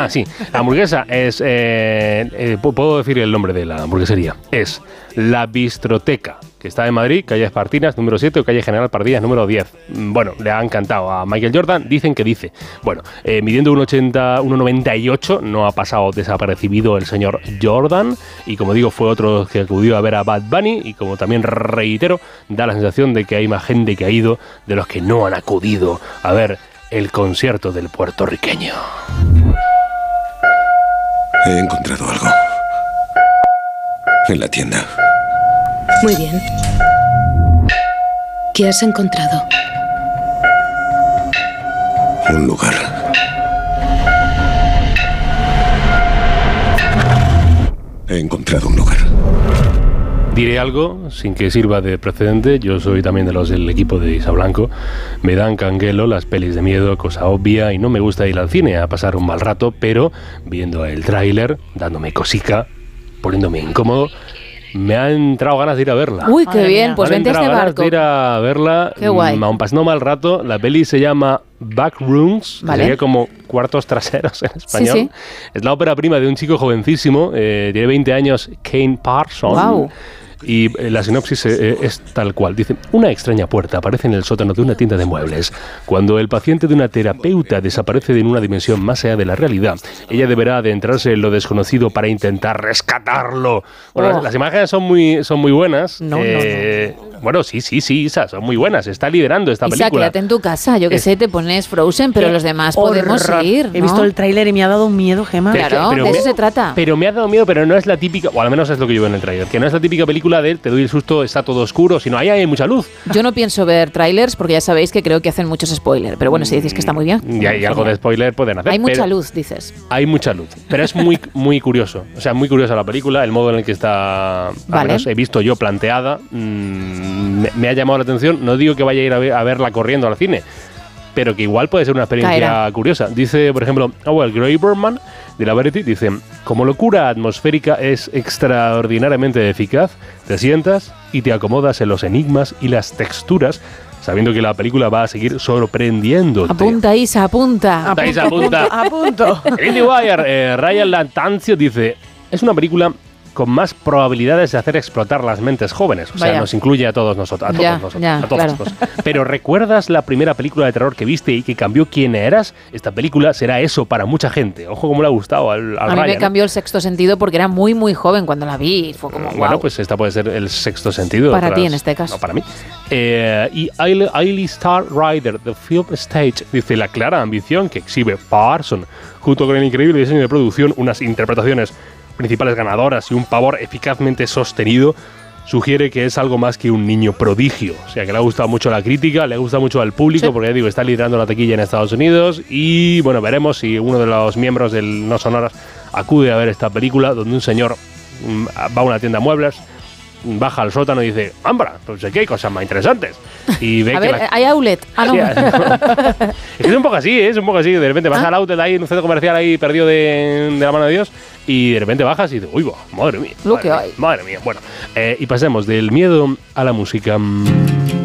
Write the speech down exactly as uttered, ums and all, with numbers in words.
Ah, sí. La hamburguesa es... Eh, eh, puedo decir el nombre de la hamburguesería. Es La Bistroteca, que está en Madrid, calle Espartinas, número siete, o calle General Pardillas, número diez. Bueno, le ha encantado a Michael Jordan, dicen que dice. Bueno, eh, midiendo uno ochenta, uno noventa y ocho, no ha pasado desapercibido el señor Jordan, y como digo, fue otro que acudió a ver a Bad Bunny, y como también reitero, da la sensación de que hay más gente que ha ido de los que no han acudido a ver el concierto del puertorriqueño. He encontrado algo en la tienda. Muy bien. ¿Qué has encontrado? Un lugar. He encontrado un lugar. Diré algo sin que sirva de precedente. Yo soy también de los del equipo de Isa Blanco. Me dan canguelo las pelis de miedo, cosa obvia, y no me gusta ir al cine a pasar un mal rato, pero viendo el tráiler, dándome cosica, poniéndome incómodo, me han entrado ganas de ir a verla. Uy, qué Madre bien, mía. Pues vente a este barco. De ir a verla, qué guay. Aún pasando mal rato. La peli se llama Backrooms, vale. Que sería como cuartos traseros en español. Sí, sí. Es la ópera prima de un chico jovencísimo, eh, tiene veinte años, Kane Parson. Wow. Y la sinopsis es tal cual. Dice: una extraña puerta aparece en el sótano de una tienda de muebles. Cuando el paciente de una terapeuta desaparece en una dimensión más allá de la realidad, ella deberá adentrarse en lo desconocido para intentar rescatarlo. Bueno, oh. las, las imágenes son muy, son muy buenas. No, eh, no, no. Bueno, sí, sí, sí, Isa, son muy buenas. Está liderando esta Isa, película. quédate en tu casa. Yo que es, sé, te pones Frozen, pero los demás podemos ir, ¿no? He visto el tráiler y me ha dado un miedo, Gemma. Claro, pero de me, eso se trata. Pero me ha dado miedo, pero no es la típica, o al menos es lo que yo veo en el tráiler, que no es la típica película de te doy el susto, está todo oscuro, sino ahí hay mucha luz. Yo no pienso ver trailers porque ya sabéis que creo que hacen muchos spoilers, pero bueno, si decís que está muy bien. Y hay algo de spoiler pueden hacer. Hay mucha luz, dices. Hay mucha luz, pero es muy, muy curioso. O sea, muy curiosa la película, el modo en el que está, vale. al menos he visto yo planteada, mmm, me, me ha llamado la atención. No digo que vaya a ir a, ver, a verla corriendo al cine, pero que igual puede ser una experiencia Caerá. curiosa. Dice, por ejemplo, Howell Graberman, de la Variety, dice: como locura atmosférica es extraordinariamente eficaz, te sientas y te acomodas en los enigmas y las texturas, sabiendo que la película va a seguir sorprendiéndote. Apunta, Isa, apunta. Apunta, Isa, apunta. Apunto. En IndieWire, eh, Ryan Latanzio dice: es una película con más probabilidades de hacer explotar las mentes jóvenes. O sea, Vaya. nos incluye a todos nosotros. A todos ya, nosotros. Ya, a todos claro. nosotros. Pero ¿recuerdas la primera película de terror que viste y que cambió quién eras? Esta película será eso para mucha gente. Ojo cómo le ha gustado al, al A mí Ryan, me cambió el sexto sentido porque era muy, muy joven cuando la vi. Fue como, Bueno, wow. pues esta puede ser el sexto sentido. Para tras, ti en este caso. No, para mí. Eh, y Ailey Star Rider, The Film Stage, dice: la clara ambición que exhibe Parson, junto con el increíble diseño de producción, unas interpretaciones principales ganadoras y un pavor eficazmente sostenido, sugiere que es algo más que un niño prodigio. O sea, que le ha gustado mucho a la crítica, le ha gustado mucho al público, sí. porque ya digo, está liderando la taquilla en Estados Unidos. Y bueno, veremos si uno de los miembros del No Sonoras acude a ver esta película, donde un señor mmm, va a una tienda de muebles, baja al sótano y dice: ¡Ambra! Pues aquí hay cosas más interesantes. Y ve a que ver, la... hay outlet. Ah, no. Sí, es que es un poco así, ¿eh? Es un poco así. De repente vas ¿Ah? al outlet ahí, en un centro comercial ahí perdido de, de la mano de Dios, y de repente bajas y dices: ¡Uy, madre mía! Lo madre que mía, hay. Madre mía. Bueno, eh, y pasemos del miedo a la música.